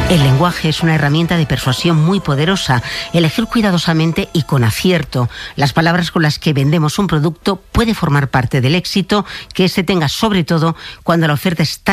El lenguaje es una herramienta de persuasión muy poderosa. Elegir cuidadosamente y con acierto las palabras con las que vendemos un producto puede formar parte del éxito que éste tenga, sobre todo cuando la oferta está